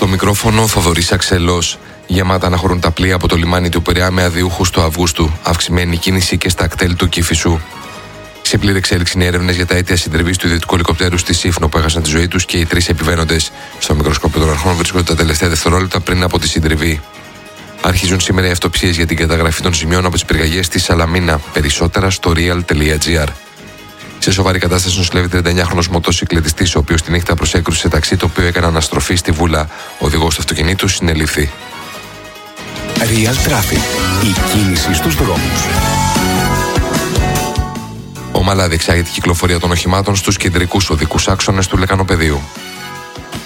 το μικρόφωνο Θοδωρής Αξελός. Γεμάτα αναχωρούν τα πλοία από το λιμάνι του Πειραιά με αδιούχους του Αυγούστου. Αυξημένη κίνηση και στα ακτέλ του Κηφισού. Σε πλήρη εξέλιξη είναι έρευνες για τα αίτια συντριβής του ιδιωτικού ελικοπτέρου στη Σύφνο που έχασαν τη ζωή τους και οι 3 επιβαίνοντες. Στο μικροσκόπιο των αρχών βρίσκονται τα τελευταία δευτερόλεπτα πριν από τη συντριβή. Αρχίζουν σήμερα οι αυτοψίες για την καταγραφή των ζημιών από τις πυρκαγιές στη Σαλαμίνα. Περισσότερα στο real.gr. Σε σοβαρή κατάσταση νοσηλεύει 39χρονος μοτοσυκλετιστής, ο οποίος τη νύχτα προσέκρουσε σε ταξί το οποίο έκανε αναστροφή στη Βούλα. Ο οδηγός του αυτοκινήτου συνελήφθη. Real Traffic. Η κίνηση στους δρόμους. Ομαλά διεξάγεται η κυκλοφορία των οχημάτων στους κεντρικούς οδικούς άξονες του Λεκανοπεδίου.